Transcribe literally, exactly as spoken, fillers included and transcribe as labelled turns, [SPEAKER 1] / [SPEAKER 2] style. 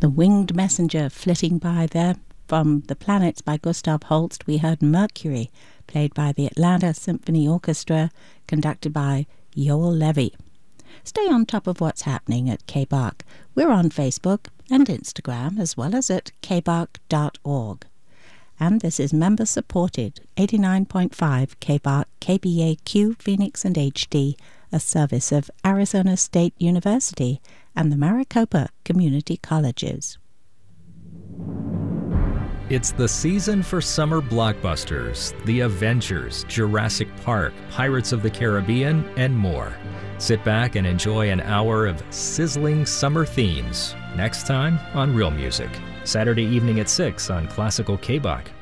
[SPEAKER 1] The Winged Messenger flitting by there. From The Planets by Gustav Holst, we heard Mercury, played by the Atlanta Symphony Orchestra, conducted by Joel Levy. Stay on top of what's happening at K B A R C. We're on Facebook and Instagram, as well as at k b a r c dot org. And this is member-supported eighty-nine point five K B A R C K B A Q Phoenix and H D, a service of Arizona State University and the Maricopa Community Colleges.
[SPEAKER 2] It's the season for summer blockbusters, The Avengers, Jurassic Park, Pirates of the Caribbean, and more. Sit back and enjoy an hour of sizzling summer themes. Next time on Real Music, Saturday evening at six on Classical K B A R C.